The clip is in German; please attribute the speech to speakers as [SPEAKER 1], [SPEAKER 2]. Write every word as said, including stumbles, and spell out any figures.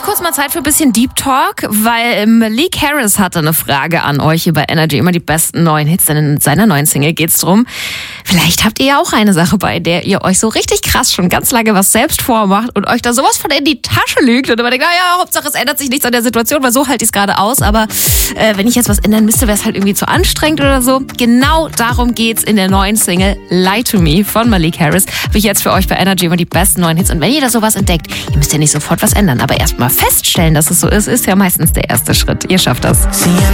[SPEAKER 1] hier kurz mal Zeit für ein bisschen Deep Talk, weil Malik Harris hatte eine Frage an euch hier bei Energy, immer die besten neuen Hits, denn in seiner neuen Single geht's drum. Vielleicht habt ihr ja auch eine Sache, bei der ihr euch so richtig krass schon ganz lange was selbst vormacht und euch da sowas von in die Tasche lügt und immer denkt, naja, Hauptsache es ändert sich nichts an der Situation, weil so halte ich es gerade aus, aber äh, wenn ich jetzt was ändern müsste, wäre es halt irgendwie zu anstrengend oder so. Genau darum geht's in der neuen Single Lie to Me von Malik Harris. Habe ich jetzt für euch bei Energy immer die besten neuen Hits und wenn ihr da sowas entdeckt, ihr müsst ja nicht sofort was ändern, aber erstmal feststellen, dass es so ist, ist ja meistens der erste Schritt. Ihr schafft das.